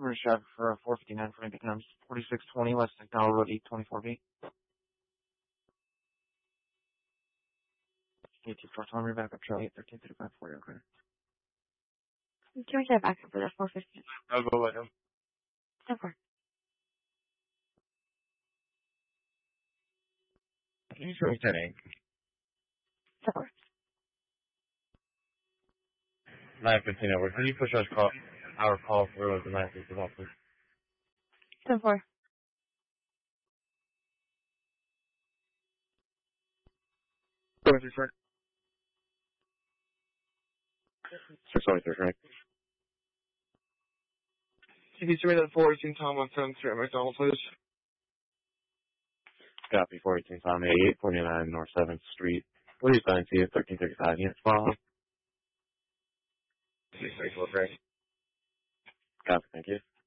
British Drive for 459 for Lincoln Arms, 4620 West McDowell Road, 824B. 824, backup trail, 81335 for you, okay? Can we get back up for that 450? I'll go with him. Okay. Can you show me today? Sure. 915 over. Can you push our call through the 915 off, please? 10-4. Go ahead, sir. 623, right? Can you show me that 418 Tom on 7th Street at McDonald, please? Copy, 418 Tom, 849 North 7th Street. What are you signing to you? 1335, unit 12. 634, correct. Copy, thank you.